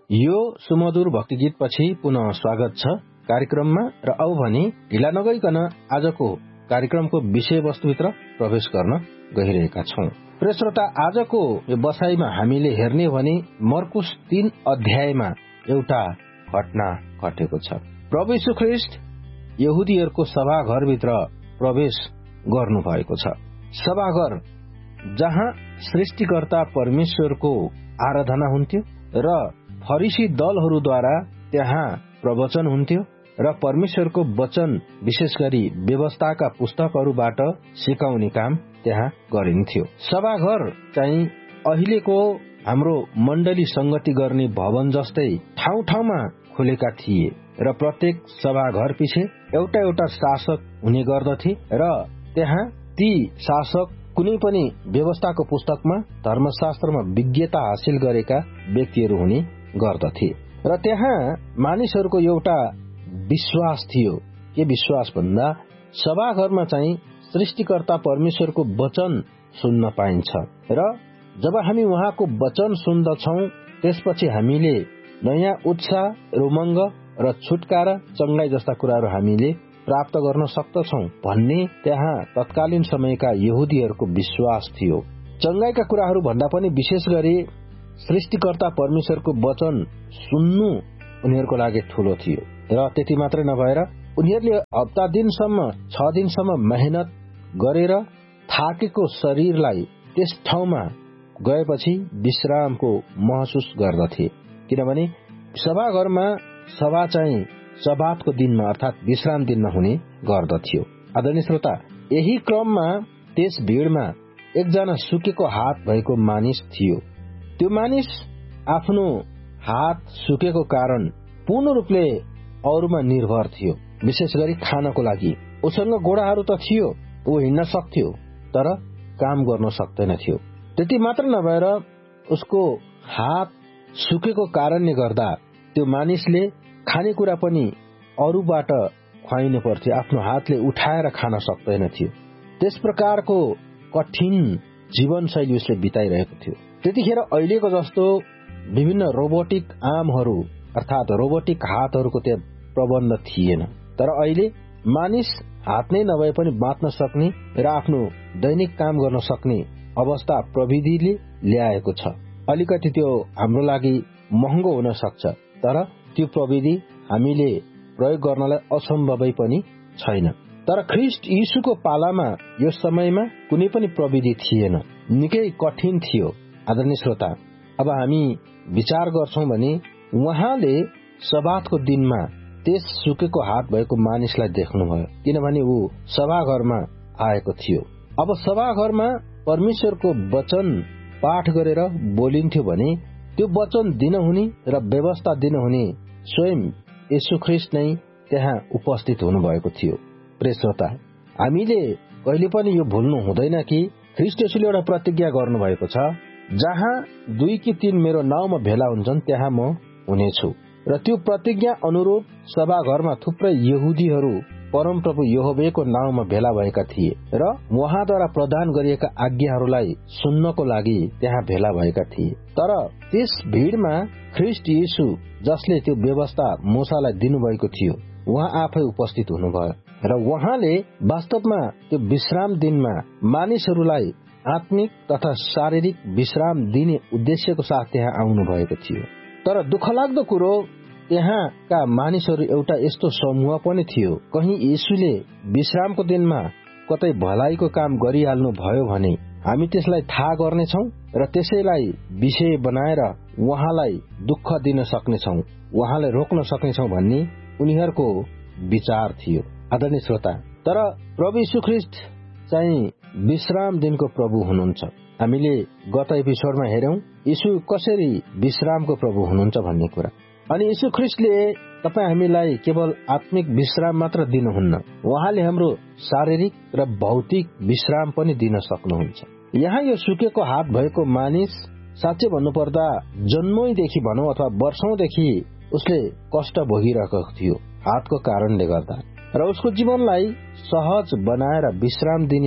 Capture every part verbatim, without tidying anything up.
यो सुमधुर भक्ति गीत पछि पुनः स्वागत छ कार्यक्रममा र अब भने ढिला नगइकन आजको कार्यक्रमको विषयवस्तुभित्र प्रवेश गर्न गइरहेका छौं। प्रिय श्रोता, आजको यो बसाइमा हामीले हेर्ने भने मर्कुस तीन अध्यायमा एउटा घटना घटेको छ। प्रभु यीशु ख्रीष्ट यहुदीहरूको सभाघरभित्र प्रवेश गर्नु भएको छ। सभाघर जहाँ सृष्टिकर्ता परमेश्वरको आराधना हुन्थ्यो र फरिसी दलहरूद्वारा त्यहाँ प्रवचन हुन्थ्यो र परमेश्वरको वचन विशेष गरी व्यवस्थाका पुस्तकहरूबाट सिकाउने काम त्यहाँ गरिन्थ्यो। सभाघर चाहिँ अहिलेको हाम्रो मण्डली संगति गर्ने भवन जस्तै ठाउँ ठाउँमा खोलेका थिए र प्रत्येक सभाघर पछि एउटा एउटा शासक हुने गर्दथे र त्यहाँ ती शासक कुनै पनि व्यवस्थाको पुस्तकमा धर्मशास्त्रमा विज्ञता हासिल गरेका व्यक्तिहरू हुने गर्दथे र त्यहाँ मानिसहरूको एउटा विश्वास थियो। के विश्वास भन्दा सभाघरमा चाहिँ सृष्टिकर्ता परमेश्वरको वचन सुन्न पाइन्छ र जब हामी उहाँको वचन सुन्दछौं त्यसपछि हामीले नयाँ उत्साह, रोमाञ्च र छुटकारा, चंगाई जस्ता कुराहरू हामीले प्राप्त गर्न सक्दछौं भन्ने त्यहाँ तत्कालीन समयका यहुदीहरूको विश्वास थियो। चंगाईका कुराहरू भन्दा पनि विशेष गरी सृष्टिकर्ता परमेश्वरको वचन सुन्नु उनीहरूको लागि ठूलो थियो र त्यति मात्रै नभएर उनीहरूले हप्ता दिनसम्म छ दिनसम्म मेहनत गरेर थाकेको शरीरलाई त्यस ठाउँमा गएपछि विश्रामको महसुस गर्दथे, किनभने सभाघरमा सभा चाहिँ सब्बातको दिनमा अर्थात विश्राम दिनमा हुने गर्दथ्यो। आदरणीय श्रोता, यही क्रममा त्यस भीड़मा एकजना सुकेको हात भएको मानिस थियो। त्यो मानिस आफ्नो हात सुकेको कारण पूर्ण रूपले अरूमा निर्भर थियो, विशेष गरी खानको लागि। उसँग गोडाहरू त थियो, ऊ हिँड्न सक्थ्यो, तर काम गर्न सक्दैन थियो। त्यति मात्र नभएर उसको हात सुकेको कारणले गर्दा त्यो मानिसले खानेकुरा पनि अरूबाट खुवाइनु पर्थ्यो, आफ्नो हातले उठाएर खान सक्दैन थियो। त्यस प्रकारको कठिन जीवनशैली उसले बिताइरहेको थियो। त्यतिखेर अहिलेको जस्तो विभिन्न रोबोटिक आर्महरू अर्थात रोबोटिक हातहरूको त्यो प्रबन्ध थिएन, तर अहिले मानिस हात नै नभए पनि बाँच्न सक्ने र आफ्नो दैनिक काम गर्न सक्ने अवस्था प्रविधिले ल्याएको छ। अलिकति त्यो हाम्रो लागि महँगो हुन सक्छ, तर त्यो प्रविधि हामीले प्रयोग गर्नलाई असम्भवै पनि छैन। तर ख्रीष्ट यीशुको पालामा यो समयमा कुनै पनि प्रविधि थिएन, निकै कठिन थियो। आदरणीय श्रोता, अब हामी विचार गर्छौं भने उहाँले सब्बातको दिनमा त्यस सुकेको हात भएको मानिसलाई देख्नुभयो, किनभने ऊ सभाघरमा आएको थियो। अब सभाघरमा परमेश्वरको वचन पाठ गरेर बोलिन्थ्यो भने त्यो वचन दिनुहुने र व्यवस्था दिनुहुने स्वयं येशू ख्रीष्ट नै त्यहाँ उपस्थित हुनुभएको थियो। प्रिय श्रोता, हामीले कहिले पनि यो भुल्नु हुँदैन कि ख्रीष्ट येशूले एउटा प्रतिज्ञा गर्नुभएको छ, जहाँ दुई कि तीन मेरो नाउँमा भेला हुन्छन् त्यहाँ म हुनेछु। र त्यो प्रतिज्ञा अनुरूप सभाघरमा थुप्रै यहुदीहरू परमप्रभु यहोवाको नाउँमा भेला भएका थिए र उहाँद्वारा प्रदान गरिएका आज्ञाहरूलाई सुन्नको लागि त्यहाँ भेला भएका थिए। तर त्यस भीड़मा ख्रीष्ट यीशु जसले त्यो व्यवस्था मूसालाई दिनुभएको थियो, उहाँ आफै उपस्थित हुनुभयो र उहाँले वास्तवमा त्यो विश्राम दिनमा मानिसहरूलाई आत्मिक तथा शारीरिक विश्राम दिने उद्देश्यको साथ त्यहाँ आउनु भएको थियो। तर दुःखलाग्दो कुरो, त्यहाँका मानिसहरू एउटा यस्तो समूह पनि थियो, कहीं येशूले विश्रामको दिनमा कतै भलाइको काम गरिहाल्नु भयो भने हामी त्यसलाई थाहा गर्नेछौं र त्यसैलाई विषय बनाएर उहाँलाई दुःख दिन सक्नेछौं, उहाँलाई रोक्न सक्नेछौं भन्ने उनीहरूको विचार थियो। आदरणीय श्रोता, तर प्रभु यीशु ख्रीष्ट चाहिँ विश्राम दिनको प्रभु हुनुहुन्छ। हामीले गत एपिसोडमा हेर्यौं यीशु कसरी विश्रामको प्रभु हुनुहुन्छ भन्ने कुरा। अनि यीशु ख्रीष्टले तपाई हामीलाई केवल आत्मिक विश्राम मात्र दिनुहुन्न, उहाँले हाम्रो शारीरिक र भौतिक विश्राम पनि दिन सक्नुहुन्छ। यहाँ यो सुकेको हात भएको मानिस साँच्चै भन्नुपर्दा जन्मैदेखि भनौं अथवा वर्षौंदेखि उसले कष्ट भोगिरहेको थियो हातको कारणले गर्दा, र उसको जीवनलाई सहज बनाएर विश्राम दिने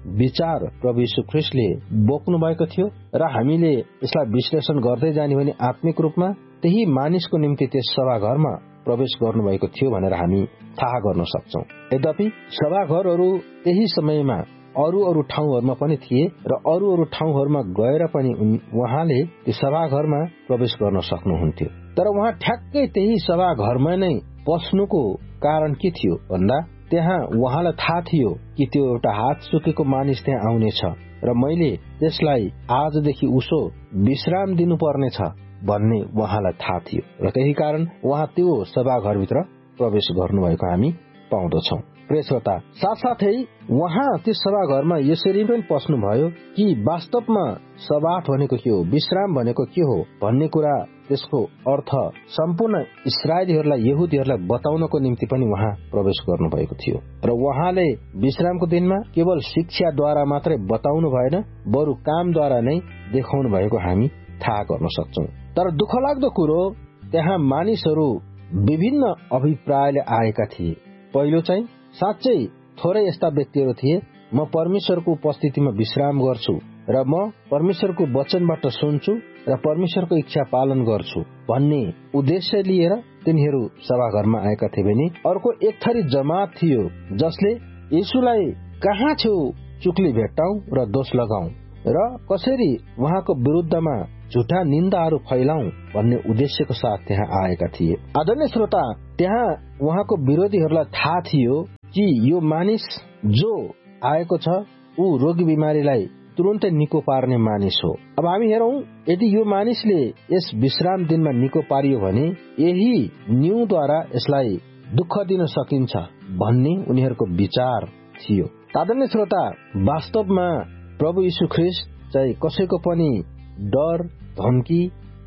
विचार प्रभु यीशु ख्रीष्टले बोक्नु भएको थियो र हामीले यसलाई विश्लेषण गर्दै जाने भने आत्मिक रूपमा त्यही मानिसको निम्ति त्यस सभाघरमा प्रवेश गर्नुभएको थियो भनेर हामी थाहा गर्न सक्छौं। यद्यपि सभाघरहरू त्यही समयमा अरू अरू ठाउँहरूमा पनि थिए र अरू अरू ठाउँहरूमा गएर पनि उहाँले त्यो सभाघरमा प्रवेश गर्न सक्नुहुन्थ्यो। तर उहाँ ठ्याक्कै त्यही सभाघरमा नै पस्नुको कारण के थियो भन्दा त्यहाँ उहाँलाई थाहा थियो कि त्यो एउटा हात सुकेको मानिस त्यहाँ आउनेछ र मैले त्यसलाई आजदेखि उसो विश्राम दिनुपर्नेछ भन्ने उहाँलाई थाहा थियो र त्यही कारण उहाँ त्यो सभाघरभित्र प्रवेश गर्नुभएको हामी पाउँदछौं। प्रिय श्रोता, साथसाथै उहाँ त्यो सभाघरमा यसरी पनि पस्नुभयो कि वास्तवमा सबात भनेको के हो, विश्राम भनेको के हो भन्ने कुरा, त्यसको अर्थ सम्पूर्ण इस्राएलीहरूलाई यहुदीहरूलाई बताउनको निम्ति पनि उहाँ प्रवेश गर्नुभएको थियो र उहाँले विश्रामको दिनमा केवल शिक्षाद्वारा मात्रै बताउनु भएन, बरु कामद्वारा नै देखाउनु भएको हामी थाहा गर्न सक्छौं। तर दुःखलाग्दो कुरो, त्यहाँ मानिसहरू विभिन्न अभिप्रायले आएका थिए। पहिलो चाहिँ साँच्चै थोरै यस्ता व्यक्तिहरू थिए, म परमेश्वरको उपस्थितिमा विश्राम गर्छु र म परमेश्वरको वचनबाट सुन्छु र परमेश्वरको इच्छा पालन गर्छु भन्ने उद्देश्य लिएर तिनीहरू सभाघरमा आएका थिए भने अर्को एक थरी जमात थियो जसले येशूलाई कहाँ छौ चुक्ली भेट्टाउँ र दोष लगाउँ र कसरी उहाँको विरुद्धमा झुटा निन्दाहरू फैलाउँ भन्ने उद्देश्यको साथ त्यहाँ आएका थिए। आदरणीय श्रोता, त्यहाँ उहाँको विरोधीहरूलाई थाहा थियो कि यो मानिस जो आएको छ ऊ रोगी बिमारीलाई तुरुन्तै निको पार्ने मानिस हो। अब हामी हेरौं, यदि यो मानिसले यस विश्राम दिनमा निको पारियो भने यही न्यूद्वारा यसलाई दुःख दिन सकिन्छ भन्ने उनीहरूको विचार थियो। आदरणीय श्रोता, वास्तवमा प्रभु यीशु ख्रीष्ट चाहिँ कसैको पनि डर, धम्की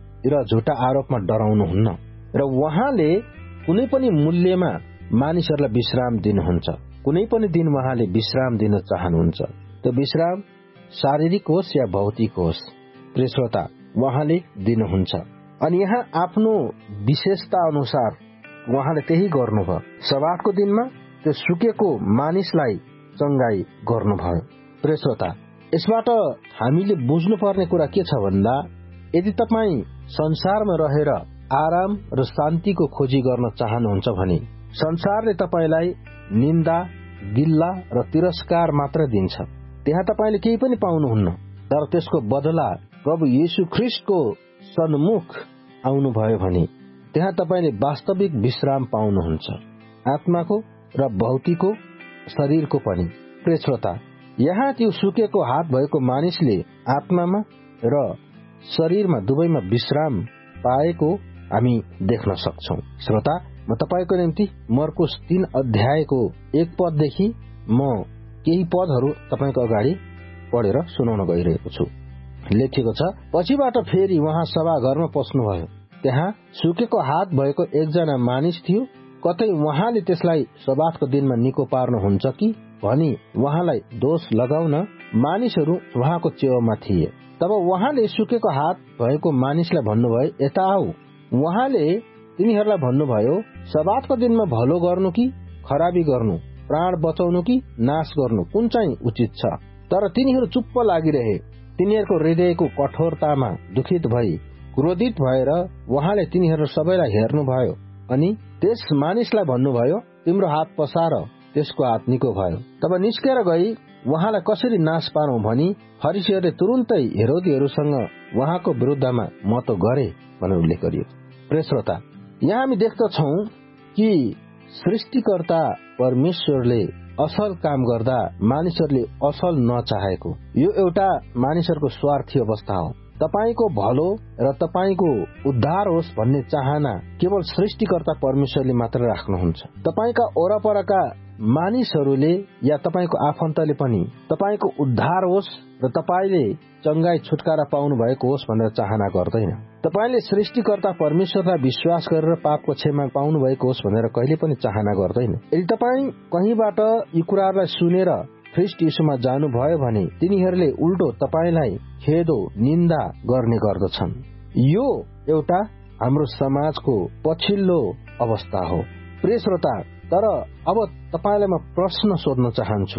र झुटा आरोपमा डराउनुहुन्न र उहाँले कुनै पनि मूल्यमा मानिसहरूलाई विश्राम दिनुहुन्छ। कुनै पनि दिन उहाँले विश्राम दिन चाहनुहुन्छ। त्यो विश्राम शारीरिक होस् या भौतिक होस्, प्रिय श्रोता, उहाँले दिनुहुन्छ। अनि यहाँ आफ्नो विशेषता अनुसार उहाँले त्यही गर्नुभयो। सबातको दिनमा त्यो सुकेको मानिसलाई चंगाई गर्नुभयो। प्रिय श्रोता, यसबाट हामीले बुझ्नुपर्ने कुरा के छ भन्दा, यदि तपाईँ संसारमा रहेर आराम र शान्तिको खोजी गर्न चाहनुहुन्छ भने संसारले तपाईलाई निन्दा, गिल्ला र तिरस्कार मात्र दिन्छ। त्यहाँ तपाईले केही पनि पाउनुहुन्न। तर त्यसको बदला प्रभु येशू ख्रीष्टको सन्मुख आउनुभयो भने त्यहाँ तपाईले वास्तविक विश्राम पाउनुहुन्छ, आत्माको र भौतिकको, शरीरको पनि। प्रिय श्रोता, यहाँ त्यो सुकेको हात भएको मानिसले आत्मामा र शरीरमा दुवैमा विश्राम पाएको हामी देख्न सक्छौं। श्रोता, म तपाईको निम्ति मर्कुस तीन अध्यायको एक पददेखि म केही पदहरू तपाईको अगाडि पढेर सुनाउन गइरहेको छु। लेखिएको छ, पछिबाट फेरि उहाँ सभाघरमा पस्नुभयो। त्यहाँ सुकेको हात भएको एकजना मानिस थियो। कतै उहाँले त्यसलाई सबातको दिनमा निको पार्नुहुन्छ कि भनी उहाँलाई दोष लगाउन मानिसहरू उहाँको छेउमा थिए। तब उहाँले सुकेको हात भएको मानिसलाई भन्नुभयो, यता आऊ। उहाँले तिनीहरूलाई भन्नुभयो, सबातको दिनमा भलो गर्नु कि खराबी गर्नु, प्राण बचाउनु कि नाश गर्नु, कुन चाहिँ उचित छ? तर तिनीहरू चुप्प लागिरहे। तिनीहरूको हृदयको कठोरतामा दुखित भई क्रोधित भएर उहाँले तिनीहरू सबैलाई हेर्नुभयो अनि त्यस मानिसलाई भन्नुभयो, तिम्रो हात पसार। त्यसको हात निको भयो। तब निस्केर गई उहाँलाई कसरी नाश पारौं भनी फरिसीहरूले तुरुन्तै हेरोदीहरूसँग उहाँको विरुद्धमा मतो गरे भनेर उल्लेख गरियो। प्रिय श्रोता, यहाँ हामी देख्दछौं कि सृष्टिकर्ता परमेश्वरले असल काम गर्दा मानिसहरूले असल नचाहेको यो एउटा मानिसहरूको स्वार्थी अवस्था हो। तपाईको भलो र तपाईको उद्धार होस् भन्ने चाहना केवल सृष्टिकर्ता परमेश्वरले मात्र राख्नुहुन्छ। तपाईका ओरपरका मानिसहरूले या तपाईको आफन्तले पनि तपाईको उद्धार होस् र तपाईले चंगाई छुटकारा पाउनु भएको होस् भनेर चाहना गर्दैन। तपाईले सृष्टिकर्ता परमेश्वरलाई विश्वास गरेर पापको क्षमा पाउनु भएको होस् भनेर कहिले पनि चाहना गर्दैन। यदि तपाईँ कहीँबाट यी कुराहरूलाई सुनेर ख्रीष्ट यीशुमा जानुभयो भने तिनीहरूले उल्टो तपाईलाई खेदो, निन्दा गर्ने गर्दछन्। यो एउटा हाम्रो समाजको पछिल्लो अवस्था हो। प्रिय श्रोता, तर अब तपाईलाई म प्रश्न सोध्न चाहन्छु,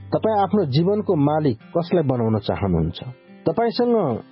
तपाईँ आफ्नो जीवनको मालिक कसलाई बनाउन चाहनुहुन्छ? तपाईसँग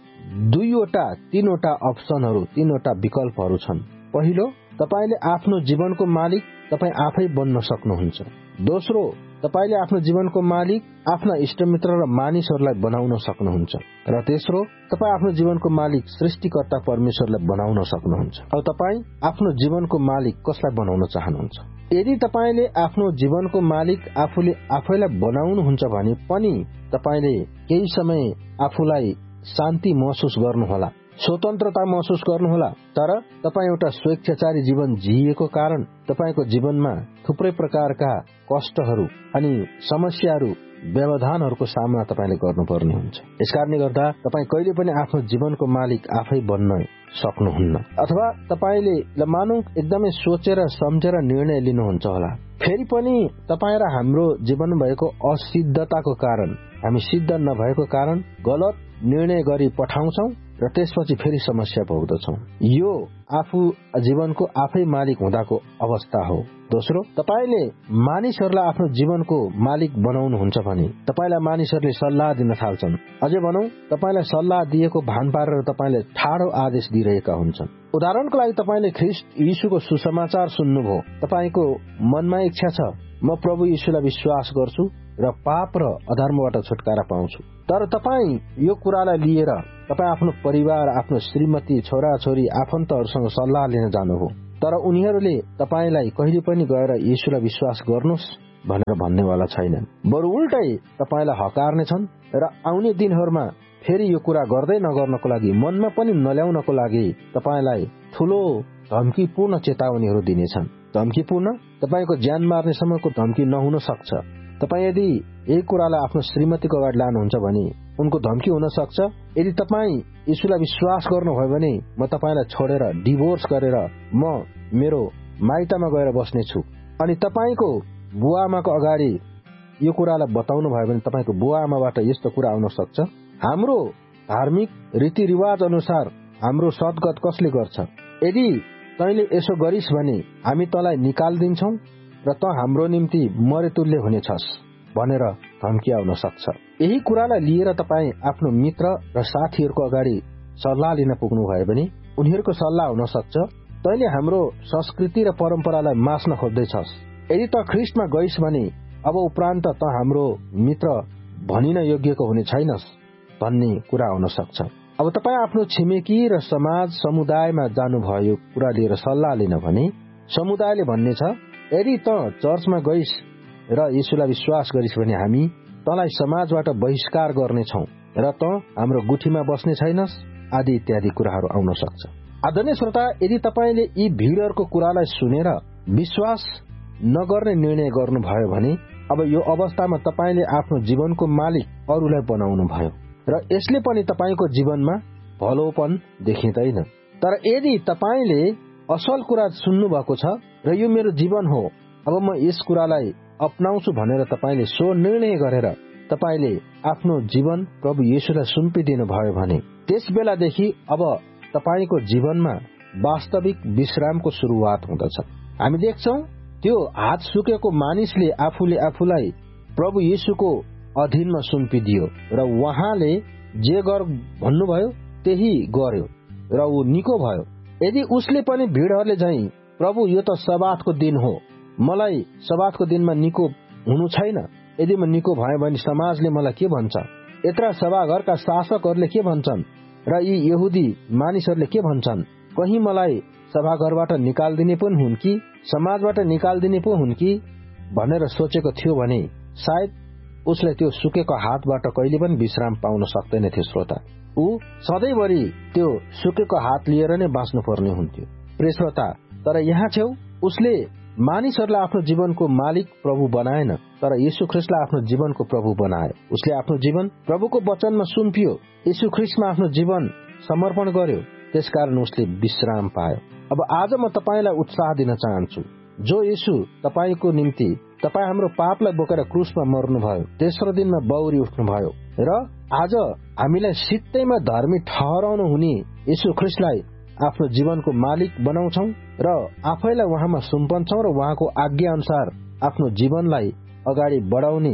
दुईवटा तीनवटा अप्सनहरू तीनवटा विकल्पहरू छन्। पहिलो, तपाईले आफ्नो जीवनको मालिक तपाईँ आफै बन्न सक्नुहुन्छ। दोस्रो, तपाईले आफ्नो जीवनको मालिक आफ्ना इष्टमित्र र मानिसहरूलाई बनाउन सक्नुहुन्छ। र तेस्रो, तपाईँ आफ्नो जीवनको मालिक सृष्टिकर्ता परमेश्वरलाई बनाउन सक्नुहुन्छ। अब तपाईँ आफ्नो जीवनको मालिक कसलाई बनाउन चाहनुहुन्छ? यदि तपाईले आफ्नो जीवनको मालिक आफूले आफैलाई बनाउनुहुन्छ भने पनि तपाईले केही समय आफूलाई शान्ति महसुस गर्नुहोला, स्वतन्त्रता महसुस गर्नुहोला। तर तपाईँ एउटा स्वेच्छाचारी जीवन जिएको कारण तपाईको जीवनमा थुप्रै प्रकारका कष्टहरू अनि समस्याहरू व्यवधानहरूको सामना तपाईले गर्नुपर्ने हुन्छ। यसकारणले गर्दा तपाईँ कहिले पनि आफ्नो जीवनको मालिक आफै बन्न सक्नुहुन्न। अथवा तपाईले मानौ एकदमै सोचेर सम्झेर निर्णय लिनुहुन्छ होला, फेरि पनि तपाईँ र हाम्रो जीवन भएको असिद्धताको कारण, हामी सिद्ध नभएको कारण गलत निर्णय गरी पठाउँछौं र त्यसपछि फेरि समस्या भोग्दछौं। यो आफू जीवनको आफै मालिक हुँदाको अवस्था हो। दोस्रो, तपाईले मानिसहरूलाई आफ्नो जीवनको मालिक बनाउनुहुन्छ भने तपाईलाई मानिसहरूले सल्लाह दिन थाल्छन्। अझै भनौं, तपाईलाई सल्लाह दिएको भान पारेर तपाईले ठाडो आदेश दिइरहेका हुन्छन्। उदाहरणको लागि तपाईले ख्रीष्ट यीशुको सुसमाचार सुन्नुभयो, तपाईको मनमा इच्छा छ म प्रभु यीशुलाई विश्वास गर्छु र पाप र अधर्मबाट छुटकारा पाउँछु। तर तपाईँ यो कुरालाई लिएर तपाईँ आफ्नो परिवार, आफ्नो श्रीमती, छोराछोरी, आफन्तहरूसँग सल्लाह लिन जानुभयो, तर उनीहरूले तपाईलाई कहिले पनि गएर यीशुलाई विश्वास गर्नुहोस् भनेर भन्नेवाला छैनन्। बरु उल्टै तपाईलाई हकारनेछन् र आउने दिनहरूमा फेरि यो कुरा गर्दै नगर्नको लागि, मनमा पनि नल्याउनको लागि तपाईलाई ठूलो धम्कीपूर्ण चेतावनीहरू दिनेछन्। धम्कीपूर्ण, तपाईको ज्यान मार्ने सम्मको धम्की नहुन सक्छ। तपाईँ यदि यही कुरालाई आफ्नो श्रीमतीको अगाडि लानुहुन्छ भने उनको धम्की हुन सक्छ, यदि तपाईँ यीशुलाई विश्वास गर्नुभयो भने म तपाईलाई छोडेर डिभोर्स गरेर म मेरो माइतमा गएर बस्नेछु। अनि तपाईको बुवा आमाको अगाडि यो कुरालाई बताउनु भयो भने तपाईको बुवा आमाबाट यस्तो कुरा आउन सक्छ। हाम्रो धार्मिक रीतिरिवाज अनुसार हाम्रो सद्गत कसले गर्छ? यदि तैले यसो गरिस् भने हामी तँलाई निकाल्दिन्छौ र त हाम्रो निम्ति मरेतुल्य हुनेछस् भनेर धम्की आउन सक्छ। यही कुरालाई लिएर तपाईँ आफ्नो मित्र र साथीहरूको अगाडि सल्लाह लिन पुग्नु भयो भने उनीहरूको सल्लाह हुन सक्छ, तैले हाम्रो संस्कृति र परम्परालाई मास्न खोज्दैछस्। यदि त ख्रीष्टमा गइस् भने अब उपरान्त त हाम्रो मित्र भनिन योग्यको हुने छैनस् भन्ने कुरा हुन सक्छ। अब तपाईँ आफ्नो छिमेकी र समाज समुदायमा जानुभयो कुरा लिएर सल्लाह लिन भने समुदायले भन्ने छ, यदि त चर्चमा गइस् र यीशुलाई विश्वास गरिस् भने हामी तँलाई समाजबाट बहिष्कार गर्नेछौ र त हाम्रो गुठीमा बस्ने छैनस् आदि इत्यादि कुराहरू आउन सक्छ। आदरणीय श्रोता, यदि तपाईले यी भीड़हरूको कुरालाई सुनेर विश्वास नगर्ने निर्णय गर्नुभयो भने अब यो अवस्थामा तपाईले आफ्नो जीवनको मालिक अरूलाई बनाउनु भयो र यसले पनि तपाईको जीवनमा भलोपन देखिँदैन। तर यदि तपाईले असल कुरा सुन्नु भएको छ र यो मेरो जीवन हो, अब म यस कुरालाई अपनाउँछु भनेर तपाईले सो निर्णय गरेर तपाईले आफ्नो जीवन प्रभु येशूलाई सुम्पिदिनु भयो भने त्यस बेलादेखि अब तपाईको जीवनमा वास्तविक विश्रामको सुरुवात हुँदछ। हामी देख्छौं त्यो हात सुकेको मानिसले आफूले आफूलाई प्रभु येशूको अधीनमा सुम्पिदियो र उहाँले जे गर भन्नुभयो त्यही गर्यो र ऊ निको भयो। यदि उसले पनि भीड़हरूले झैं प्रभु यो त सबातको दिन हो, मलाई सबातको दिनमा निको हुनु छैन, यदि म निको भए भने समाजले मलाई के भन्छ, यत्रा सभाघरका शासकहरूले के भन्छन् र यी यहुदी मानिसहरूले के भन्छन्, कहीं मलाई सभाघरबाट निकाल्दिने पनि हुन् कि समाजबाट निकाल्दिने पो हुन् कि भनेर सोचेको थियो भने सायद उसले त्यो सुकेको हातबाट कहिले पनि विश्राम पाउन सक्दैन थियो। श्रोता, ऊ सधैँभरि त्यो सुकेको हात लिएर नै बाँच्नु पर्ने हुन्थ्यो। प्रिय श्रोता, तर यहाँ छेउ उसले मानिसहरूलाई आफ्नो जीवनको मालिक प्रभु बनाएन, तर यीशु ख्रीष्टलाई आफ्नो जीवनको प्रभु बनायो। उसले आफ्नो जीवन प्रभुको वचनमा सुम्पियो, यीशु ख्रीष्टमा आफ्नो जीवन समर्पण गर्यो, त्यसकारण उसले विश्राम पायो। अब आज म तपाईलाई उत्साह दिन चाहन्छु, जो यीशु तपाईको निम्ति तपाईँ हाम्रो पापलाई बोकेर क्रुसमा मर्नुभयो, तेस्रो दिनमा बौरी उठ्नुभयो र आज हामीलाई सित्तैमा धर्मी ठहराउनु हुने यीशु ख्रीष्टलाई आफ्नो जीवनको मालिक बनाउँछौं र आफैलाई उहाँमा सुम्पन्छौं र उहाँको आज्ञा अनुसार आफ्नो जीवनलाई अगाडि बढाउने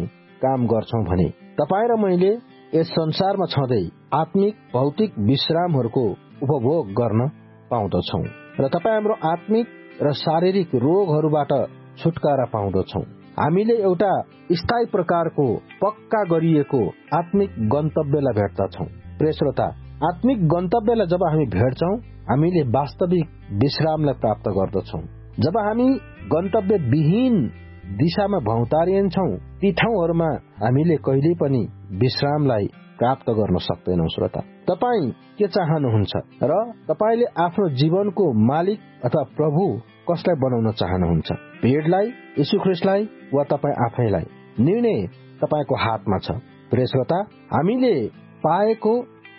काम गर्छौं भने तपाईँ र मैले यस संसारमा छँदै आत्मिक भौतिक विश्रामहरूको उपभोग गर्न पाउँदछौं र तपाईँ हाम्रो आत्मिक र शारीरिक रोगहरूबाट छुटकारा पाउँदछौं। हामीले एउटा स्थायी प्रकारको पक्का गरिएको आत्मिक गन्तव्यलाई भेट्दछौं। प्रिय श्रोता, आत्मिक गन्तव्यलाई जब हामी भेट्छौं हामीले वास्तविक विश्रामलाई प्राप्त गर्दछौं। जब हामी गन्तव्य विहीन दिशामा भौतारिन्छौं ती ठाउँहरूमा हामीले कहिल्यै पनि विश्रामलाई प्राप्त गर्न सक्दैनौं। श्रोता, तपाईँ के चाहनुहुन्छ र तपाईले आफ्नो जीवनको मालिक अथवा प्रभु कसलाई बनाउन चाहनुहुन्छ? भीडलाई, यीशु ख्रीष्टलाई वा तपाईँ आफैलाई? निर्णय तपाईको हातमा छ। प्रिय श्रोता, हामीले पाएको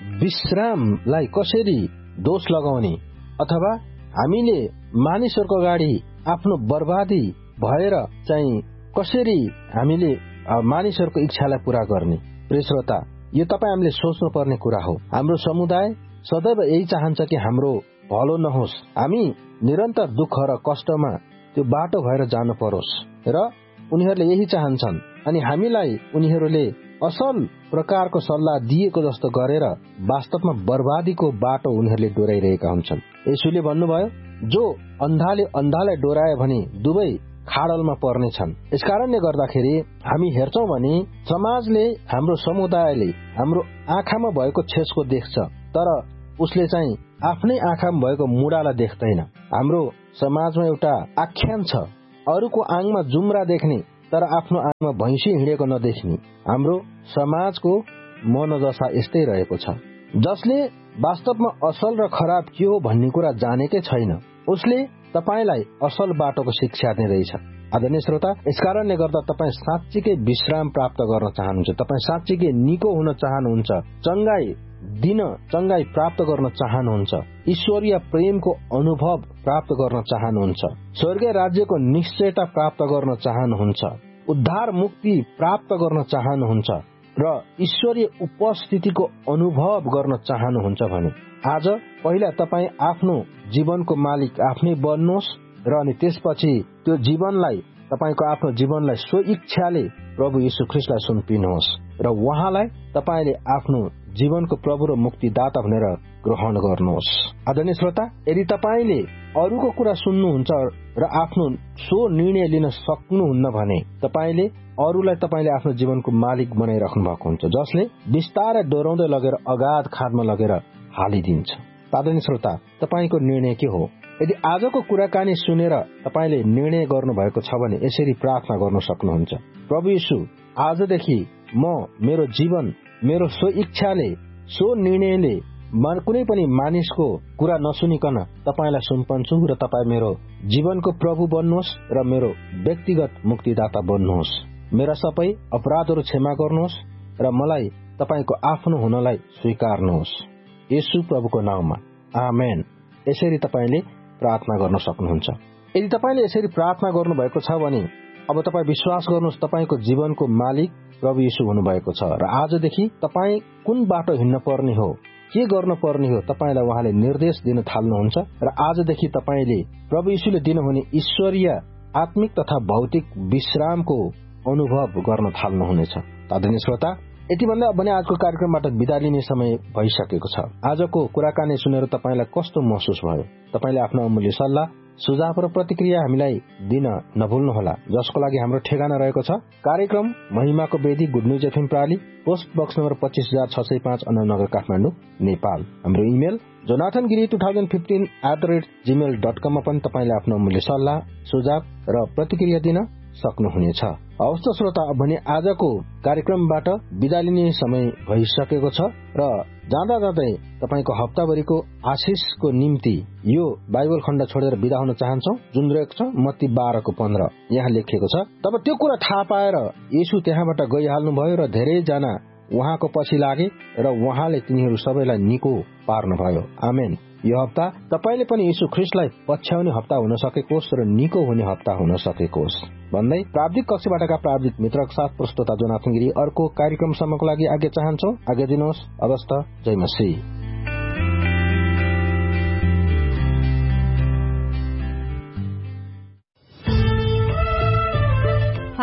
विश्रामलाई कसरी दोष लगाउने अथवा हामीले मानिसहरूको अगाडि आफ्नो बर्बादी भएर चाहिँ कसरी हामीले मानिसहरूको इच्छालाई पूरा गर्ने? प्रिय श्रोता, यो तपाईँ हामीले सोच्नु पर्ने कुरा हो। हाम्रो समुदाय सदैव यही चाहन्छ कि हाम्रो भलो नहोस्, हामी निरन्तर दुःख र कष्टमा त्यो बाटो भएर जानु परोस् र उनीहरूले यही चाहन्छन्। अनि हामीलाई उनीहरूले असल प्रकारको सल्लाह दिएको जस्तो गरेर वास्तवमा बर्बादीको बाटो उनीहरूले डोराइरहेका हुन्छन्। यसुले भन्नुभयो, जो अन्धाले अन्धालाई डोरायो भने दुवै खाडलमा पर्नेछन्। यसकारणले गर्दाखेरि हामी हेर्छौं भने समाजले, हाम्रो समुदायले हाम्रो आँखामा भएको छेसको देख्छ, तर उसले चाहिँ आफ्नै आँखामा भएको मुडालाई देख्दैन। हाम्रो समाजमा एउटा आख्यान छ, अरूको आङमा जुम्रा देख्ने तर आफ्नो आङमा भैँसी हिँडेको नदेख्ने। हाम्रो समाजको मनोदशा यस्तै रहेको छ। जसले वास्तवमा असल र खराब के हो भन्ने कुरा जानेकै छैन, उसले तपाईलाई असल बाटोको शिक्षा दिँदैछ। आदरणीय श्रोता, यसकारणले गर्दा तपाईँ साँच्चीकै विश्राम प्राप्त गर्न चाहनुहुन्छ, तपाईँ साँच्चीकै निको हुन चाहनुहुन्छ, चंगाई दिन चंगाई प्राप्त गर्न चाहनुहुन्छ, ईश्वरीय प्रेमको अनुभव प्राप्त गर्न चाहनुहुन्छ, स्वर्गीय राज्यको निश्चयता प्राप्त गर्न चाहनुहुन्छ, उद्धार मुक्ति प्राप्त गर्न चाहनुहुन्छ र ईश्वरीय उपस्थितिको अनुभव गर्न चाहनुहुन्छ भने आज पहिला तपाईँ आफ्नो जीवनको मालिक आफ्नै बन्नुहोस् र अनि त्यसपछि त्यो जीवनलाई, तपाईको आफ्नो जीवनलाई स्व इच्छाले प्रभु यीशु ख्रीष्टलाई सुम्पिनुहोस् र उहाँलाई तपाईले आफ्नो जीवनको प्रभु र मुक्तिदाता भनेर ग्रहण गर्नुहोस्। आदरणीय श्रोता, यदि तपाईले अरूको कुरा सुन्नुहुन्छ र आफ्नो सो निर्णय लिन सक्नुहुन्न भने तपाईले अरूलाई तपाईले आफ्नो जीवनको मालिक बनाइराख्नु भएको हुन्छ, जसले बिस्तारै डोराउँदै लगेर अगाध खादमा लगेर हालिदिन्छ। आदरणीय श्रोता, तपाईको निर्णय के हो? यदि आजको कुराकानी सुनेर तपाईले निर्णय गर्नुभएको छ भने यसरी प्रार्थना गर्न सक्नुहुन्छ, प्रभु यीशु, आजदेखि म मेरो जीवन मेरो स्व इच्छाले, सो निर्णयले कुनै पनि मानिसको कुरा नसुनिकन तपाईलाई सुम्पन्छु र तपाईँ मेरो जीवनको प्रभु बन्नुहोस् र मेरो व्यक्तिगत मुक्तिदाता बन्नुहोस्। मेरा सबै अपराधहरू क्षमा गर्नुहोस् र मलाई तपाईको आफ्नो हुनलाई स्वीकार्नुहोस्। येशू प्रभुको नाममा, आमेन। यसरी तपाईले प्रार्थना गर्न सक्नुहुन्छ। यदि तपाईले यसरी प्रार्थना गर्नुभएको छ भने अब तपाईँ विश्वास गर्नुहोस्, तपाईको जीवनको मालिक प्रभु यीशु हुनुभएको छ र आजदेखि तपाईँ कुन बाटो हिँड्न पर्ने हो, के गर्न पर्ने हो, तपाईलाई उहाँले निर्देश दिन थाल्नुहुन्छ र आजदेखि तपाईले प्रभु यीशुले दिनुहुने ईश्वरीय आत्मिक तथा भौतिक विश्रामको अनुभव गर्न थाल्नुहुनेछ। आदरणीय श्रोता, यति भन्दा भने आजको कार्यक्रमबाट बिदा लिने समय भइसकेको छ। आजको कुराकानी सुनेर तपाईलाई कस्तो महसुस भयो? तपाईले आफ्नो अमूल्य सल्लाह, सुझाव र प्रतिक्रिया हामीलाई दिन नभुल्नुहोला, जसको लागि हाम्रो ठेगाना रहेको छ कार्यक्रम महिमाको वेदी, good news FM प्राली, post box number पच्चीस हजार छ सय पाँच, अन्ननगर, काठमाडौँ, नेपाल। हाम्रो email Jonathan Giri two thousand fifteen at the rate Gmail dot कममा पनि तपाईँले आफ्नो अमूल्य सल्लाह, सुझाव र प्रतिक्रिया दिन सक्नुहुनेछ। हवस् त श्रोता, भने आजको कार्यक्रमबाट बिदा लिने समय भइसकेको छ र जाँदा जाँदै तपाईँको हप्ताभरिको आशिषको निम्ति यो बाइबल खण्ड छोडेर बिदा हुन चाहन्छौ, जुन रहेको छ मत्ती बाह्रको पन्ध्र। यहाँ लेखिएको छ, तब त्यो कुरा थाहा पाएर येशू त्यहाँबाट गइहाल्नुभयो र धेरैजना उहाँको पछि लागे र उहाँले तिनीहरू सबैलाई निको पार्नुभयो। आमेन। यो हप्ता तपाईले पनि येशू ख्रीष्टलाई पछ्याउने हप्ता हुन सकेकोस् र निको हुने हप्ता हुन सकेकोस् भन्दै प्राविधिक कक्षीबाटका प्राविधिक मित्रको साथ प्रस्तुता जोनाथन गिरी अर्को कार्यक्रमसम्मको लागि आज्ञा चाहन्छौ। आज्ञा दिनुहोस्। अगस्त। जय मसीह।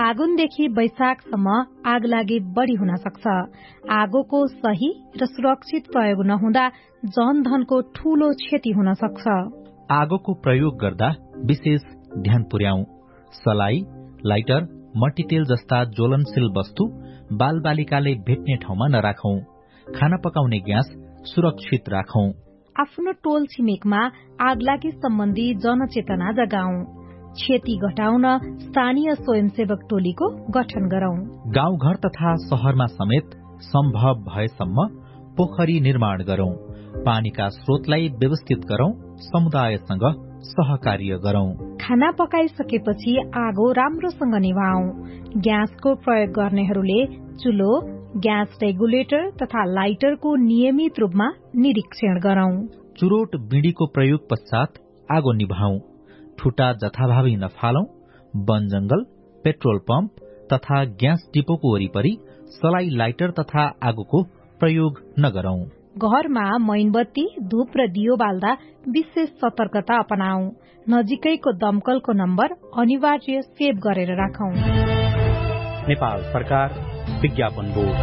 फागुनदेखि वैशाखसम्म आगलागी बढ़ी हुन सक्छ। आगोको सही र सुरक्षित प्रयोग नहुँदा जनधनको ठूलो क्षति हुन सक्छ। आगोको प्रयोग गर्दा विशेष ध्यान पुर्याऊ। सलाई, लाइटर, मट्टीतेल जस्ता ज्वलनशील वस्तु बालबालिकाले भेट्ने ठाउँमा नराखौं। खाना पकाउने ग्यास सुरक्षित राखौं। आफ्नो टोल छिमेकमा आगलागी सम्बन्धी जनचेतना जगाऊ। क्षति घटाउन स्थानीय स्वयंसेवक टोलीको गठन गरौं। गाउँघर तथा शहरमा समेत सम्भव भएसम्म पोखरी निर्माण गरौं। पानीका स्रोतलाई व्यवस्थित गरौं। समुदायसँग सहकार्य गरौं। खाना पकाइसकेपछि आगो राम्रोसँग निभाऊ। ग्यासको प्रयोग गर्नेहरूले चुलो, ग्यास रेगुलेटर तथा लाइटरको नियमित रूपमा निरीक्षण गरौं। चुरोट बीडीको प्रयोग पश्चात आगो निभाऊ। ठुटा जथाभावी नफालौं। वन जंगल, पेट्रोल पम्प तथा ग्यास डिपोको वरिपरि सलाई, लाइटर तथा आगोको प्रयोग नगरौं। घरमा मैनबत्ती, धूप र दियो बाल्दा विशेष सतर्कता अपनाऊ। नजिकैको दमकलको नम्बर अनिवार्य सेभ गरेर राखौं। नेपाल सरकार विज्ञापन बोर्ड।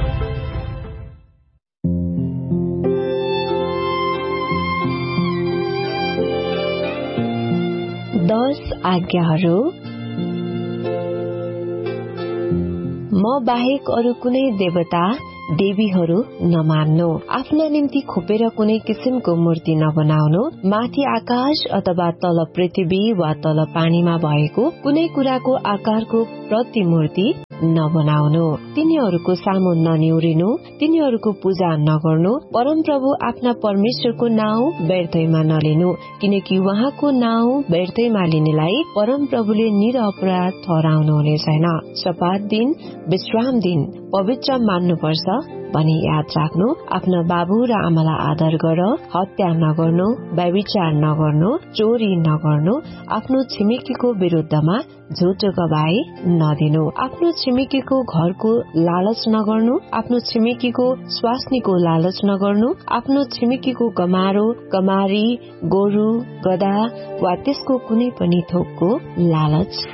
दस आज्ञाहरू। म बाहेक अरू कुनै देवता देवीहरू नमान्नु। आफ्ना निम्ति खोपेर कुनै किसिमको मूर्ति नबनाउनु। माथि आकाश अथवा तल पृथ्वी वा तल पानीमा भएको कुनै कुराको आकारको प्रतिमूर्ति नबनाउनु। तिनीहरूको सामु ननिउरिनु। तिनीहरूको पूजा नगर्नु। परमप्रभु आफ्ना परमेश्वरको नाउँ व्यर्थैमा नलिनु, किनकि उहाँको नाउँ व्यर्थैमा लिनेलाई परमप्रभुले निरपराध ठहराउनु हुने छैन। सब्बात दिन, विश्राम दिन पवित्र मान्नुपर्छ भनी याद राख्नु। आफ्नो बाबु र आमालाई आदर गर। हत्या नगर्नु, व्यभिचार नगर्नु, चोरी नगर्नु, आफ्नो छिमेकीको विरुद्धमा झुटो गवाही नदिनु, आफ्नो छिमेकीको घरको लालच नगर्नु, आफ्नो छिमेकीको स्वास्नीको लालच नगर्नु, आफ्नो छिमेकीको कमारो, कमारी, गोरु, गधा वा त्यसको कुनै पनि थोकको लालच